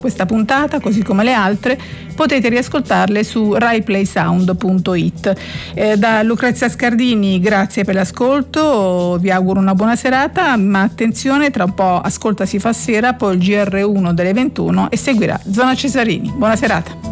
Questa puntata, così come le altre, potete riascoltarle su raiplaysound.it. Da Lucrezia Scardini, grazie per l'ascolto, vi auguro una buona serata, ma attenzione, tra un po' Ascolta si fa sera, poi il GR1 delle 21 e seguirà Zona Cesarini. Buona serata.